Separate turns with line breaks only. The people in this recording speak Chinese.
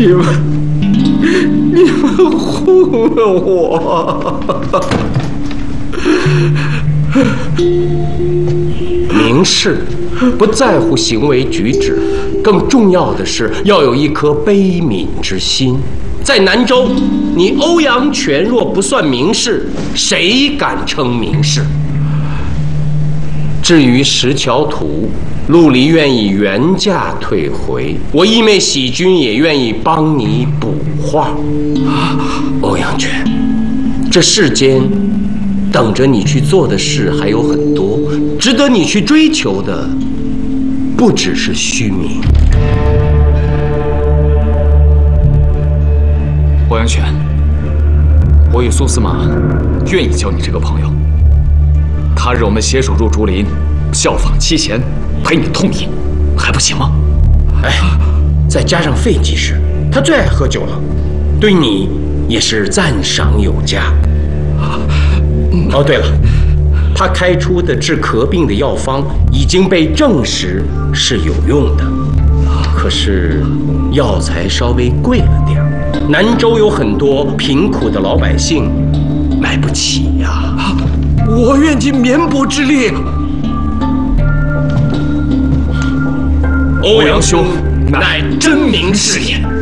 你们糊弄我！明士不在乎行为举止，更重要的是要有一颗悲悯之心。在南州，你欧阳全若不算名士，谁敢称名士？至于石桥图，陆离愿意原价退回，我义妹喜君也愿意帮你补画。欧阳全，这世间等着你去做的事还有很多，值得你去追求的不只是虚名。
欧阳全，我与苏司马愿意交你这个朋友。他日我们携手入竹林，效仿七贤，陪你痛饮，还不行吗？
哎，再加上费技师，他最爱喝酒了，对你也是赞赏有加。哦，对了，他开出的治咳病的药方已经被证实是有用的，可是药材稍微贵了点儿，南州有很多贫苦的老百姓买不起呀。
我愿尽绵薄之力。
欧阳兄乃真名士也。